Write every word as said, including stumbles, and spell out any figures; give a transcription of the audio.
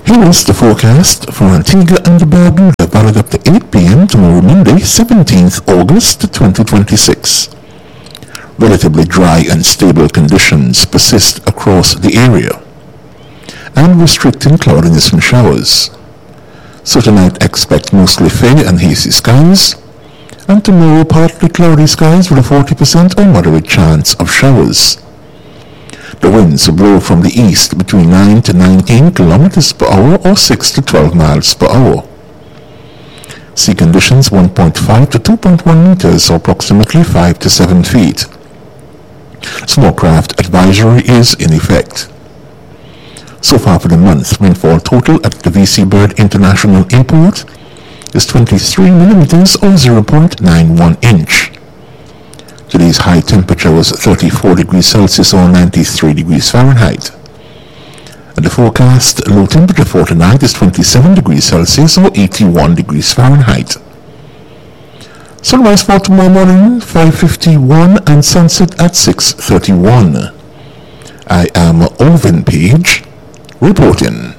Here is the forecast for Antigua and Barbuda, valid up to eight p.m. tomorrow, Monday, seventeenth August twenty twenty-six. Relatively dry and stable conditions persist across the area, and restricting cloudiness from showers. So tonight expect mostly fair and hazy skies, and tomorrow partly cloudy skies with a forty percent or moderate chance of showers. The winds will blow from the east between nine to nineteen kilometers per hour or six to twelve miles per hour. Sea conditions one point five to two point one meters or approximately five to seven feet. Small craft advisory is in effect. So far for the month, rainfall total at the V C Bird International Airport is twenty-three millimeters or zero point nine one inch. Today's high temperature was thirty-four degrees Celsius or ninety-three degrees Fahrenheit. And the forecast low temperature for tonight is twenty-seven degrees Celsius or eighty-one degrees Fahrenheit. Sunrise for tomorrow morning, five fifty-one, and sunset at six thirty-one. I am Alvin Page, reporting.